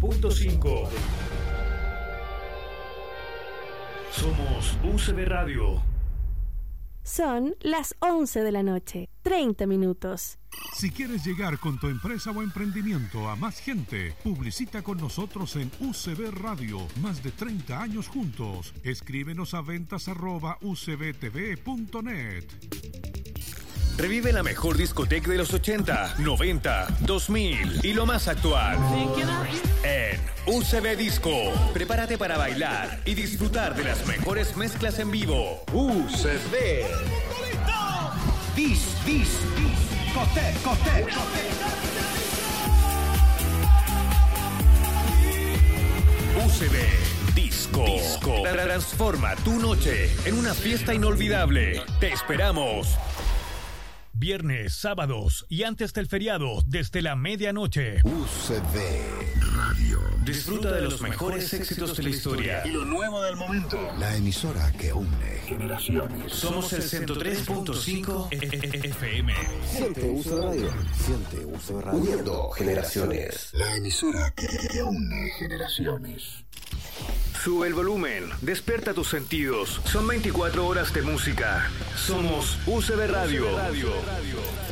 103.5. Somos UCB Radio. Son las 11 de la noche, 30 minutos. Si quieres llegar con tu empresa o emprendimiento a más gente, publicita con nosotros en UCB Radio. Más de 30 años juntos. Escríbenos a ventas@ucbtv.net. Revive la mejor discoteca de los 80, 90, 2000 y lo más actual. En UCB Disco. Prepárate para bailar y disfrutar de las mejores mezclas en vivo. UCB. Discote. UCB Disco. Transforma tu noche en una fiesta inolvidable. Te esperamos. Viernes, sábados y antes del feriado, desde la medianoche. UCB Radio. Disfruta de los mejores éxitos de la historia y lo nuevo del momento. La emisora que une generaciones. Somos el 103.5 FM. Siente UCB Radio. Siente UCB Radio. Uniendo generaciones. La emisora que une generaciones. Sube el volumen, despierta tus sentidos. Son 24 horas de música. Somos UCB Radio.